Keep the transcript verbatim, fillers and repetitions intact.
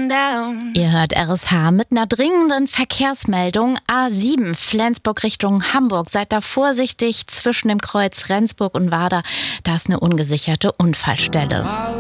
down. Ihr hört R S H mit einer dringenden Verkehrsmeldung. A sieben, Flensburg Richtung Hamburg. Seid da vorsichtig zwischen dem Kreuz Rendsburg und Warder. Da ist eine ungesicherte Unfallstelle.